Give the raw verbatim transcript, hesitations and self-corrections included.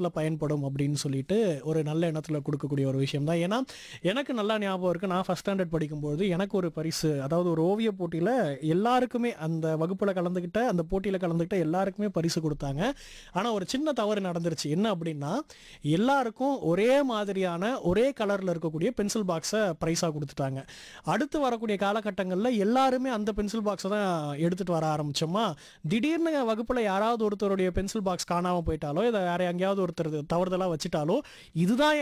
எதிர்காலத்தில் பயன்படும் அப்படின்னு சொல்லிட்டு ஒரு நல்ல எண்ணத்தில் கொடுக்கக்கூடிய ஒரு விஷயம் தான். ஏன்னா எனக்கு நல்லா ஞாபகம் இருக்குது, நான் ஃபஸ்ட் ஸ்டாண்டர்ட் படிக்கும்போது எனக்கு ஒரு பரிசு, அதாவது ஒரு ஓவிய போட்டியில் எல்லாருக்குமே அந்த வகுப்பில் கலந்துக்கிட்ட அந்த போட்டியில் கலந்துக்கிட்ட எல்லாருக்குமே பரிசு கொடுத்தாங்க. ஆனால் ஒரு சின்ன தவறு நடந்துருச்சு. என்ன அப்படின்னா எல்லாருக்கும் ஒரே மாதிரியான ஒரே கலரில் இருக்கக்கூடிய பென்சில் பாக்ஸை ப்ரைஸாக கொடுத்துட்டாங்க. அடுத்து வரக்கூடிய காலகட்டங்களில் எல்லாருமே அந்த பென்சில் பாக்ஸை தான் எடுத்துகிட்டு வர ஆரம்பித்தோமா, திடீர்னு வகுப்பில் யாராவது ஒருத்தருடைய பென்சில் பாக்ஸ் காணாமல் போயிட்டாலோ, இதை வேற எங்கேயாவது ஒருத்தர் தவறுதலாக வச்சுட்டாலோ, இதுதான்